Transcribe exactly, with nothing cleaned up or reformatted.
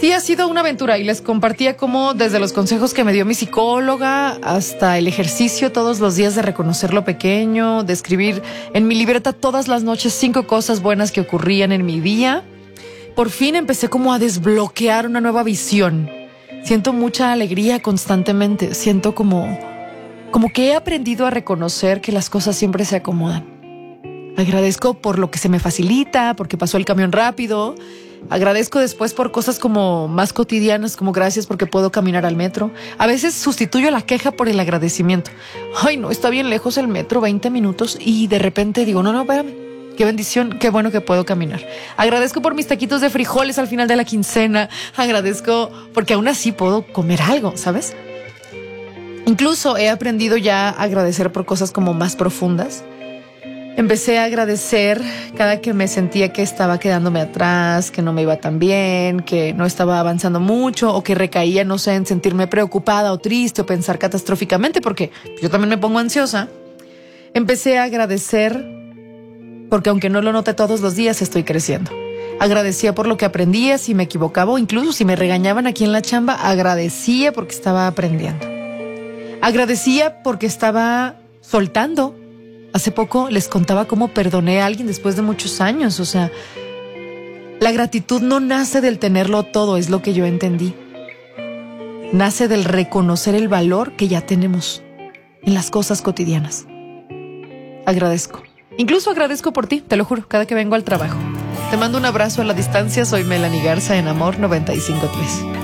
Sí, ha sido una aventura y les compartía cómo desde los consejos que me dio mi psicóloga hasta el ejercicio todos los días de reconocer lo pequeño, de escribir en mi libreta todas las noches cinco cosas buenas que ocurrían en mi día. Por fin empecé como a desbloquear una nueva visión. Siento mucha alegría constantemente, siento como, como que he aprendido a reconocer que las cosas siempre se acomodan. Agradezco por lo que se me facilita, porque pasó el camión rápido. Agradezco después por cosas como más cotidianas, como gracias porque puedo caminar al metro. A veces sustituyo la queja por el agradecimiento. Ay, no, está bien lejos el metro, veinte minutos, y de repente digo, no, no, espérame. Qué bendición, qué bueno que puedo caminar. Agradezco por mis taquitos de frijoles al final de la quincena. Agradezco porque aún así puedo comer algo, ¿sabes? Incluso he aprendido ya a agradecer por cosas como más profundas. Empecé a agradecer cada que me sentía que estaba quedándome atrás, que no me iba tan bien, que no estaba avanzando mucho o que recaía, no sé, en sentirme preocupada o triste o pensar catastróficamente, porque yo también me pongo ansiosa. Empecé a agradecer porque aunque no lo note todos los días, estoy creciendo. Agradecía por lo que aprendía, si me equivocaba o incluso si me regañaban aquí en la chamba, agradecía porque estaba aprendiendo. Agradecía porque estaba soltando. Hace poco les contaba cómo perdoné a alguien después de muchos años. O sea, la gratitud no nace del tenerlo todo, es lo que yo entendí. Nace del reconocer el valor que ya tenemos en las cosas cotidianas. Agradezco. Incluso agradezco por ti, te lo juro, cada que vengo al trabajo. Te mando un abrazo a la distancia. Soy Melanie Garza en Amor noventa y cinco punto tres.